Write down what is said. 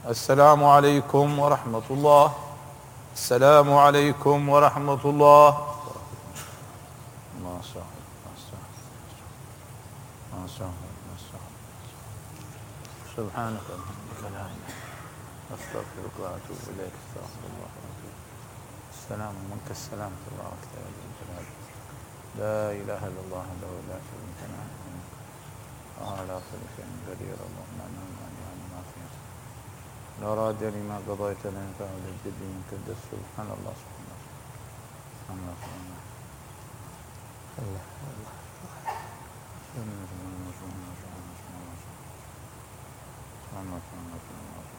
السلام عليكم ورحمة الله. السلام عليكم ورحمة الله. ما شاء الله ما شاء الله ما شاء الله. سبحانك وبحمدك لا إله أستغفرك وأتوب إليك. استغفر الله وأتوب. السلام منك السلام تبارك يا ذا الجلال. لا إله إلا الله وحده لا شريك له وعلى كل شيء قدير. اللهم إنا نعلم ما فيه لا راد لما قضيت لنا فعل الجد منك الدس. سبحان الله سبحان الله سبحان الله سبحان الله الله الله الله.